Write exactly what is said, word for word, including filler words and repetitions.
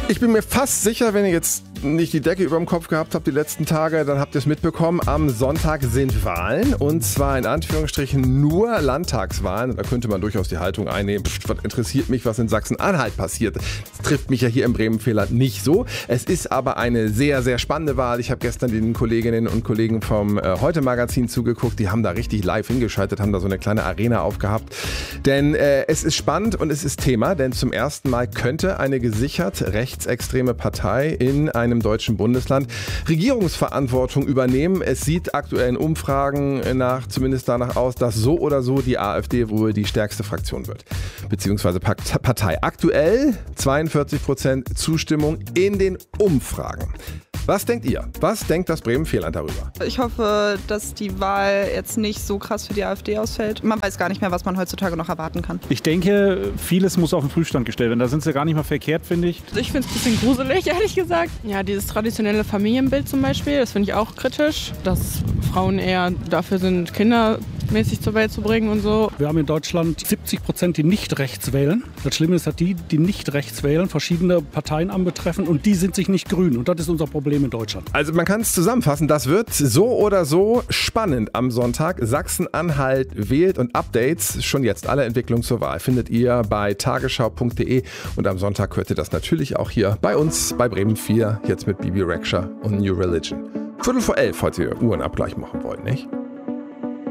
Ich bin mir fast sicher, wenn ihr jetzt nicht die Decke über dem Kopf gehabt habt die letzten Tage, dann habt ihr es mitbekommen. Am Sonntag sind Wahlen und zwar in Anführungsstrichen nur Landtagswahlen. Da könnte man durchaus die Haltung einnehmen, pff, was interessiert mich, was in Sachsen-Anhalt passiert. Das trifft mich ja hier im Bremen-Fehler nicht so. Es ist aber eine sehr, sehr spannende Wahl. Ich habe gestern den Kolleginnen und Kollegen vom äh, Heute-Magazin zugeguckt. Die haben da richtig live hingeschaltet, haben da so eine kleine Arena aufgehabt. Denn äh, es ist spannend und es ist Thema, denn zum ersten Mal könnte eine gesichert rechtsextreme Partei in einem deutschen Bundesland Regierungsverantwortung übernehmen. Es sieht aktuell in Umfragen nach zumindest danach aus, dass so oder so die AfD wohl die stärkste Fraktion wird, beziehungsweise Partei. Aktuell zweiundvierzig Prozent Zustimmung in den Umfragen. Was denkt ihr? Was denkt das Bremen-Vierland darüber? Ich hoffe, dass die Wahl jetzt nicht so krass für die AfD ausfällt. Man weiß gar nicht mehr, was man heutzutage noch erwarten kann. Ich denke, vieles muss auf den Prüfstand gestellt werden. Da sind sie gar nicht mal verkehrt, finde ich. Ich finde es ein bisschen gruselig, ehrlich gesagt. Ja, dieses traditionelle Familienbild zum Beispiel, das finde ich auch kritisch. Dass Frauen eher dafür sind, Kinder mäßig zur Welt zu bringen und so. Wir haben in Deutschland siebzig Prozent, die nicht rechts wählen. Das Schlimme ist, dass die, die nicht rechts wählen, verschiedene Parteien anbetreffen und die sind sich nicht grün. Und das ist unser Problem in Deutschland. Also man kann es zusammenfassen, das wird so oder so spannend am Sonntag. Sachsen-Anhalt wählt und Updates, schon jetzt alle Entwicklungen zur Wahl, findet ihr bei tagesschau punkt de und am Sonntag hört ihr das natürlich auch hier bei uns bei Bremen vier, jetzt mit Bibi Rexha und New Religion. Viertel vor elf, falls ihr Uhrenabgleich machen wollt, nicht?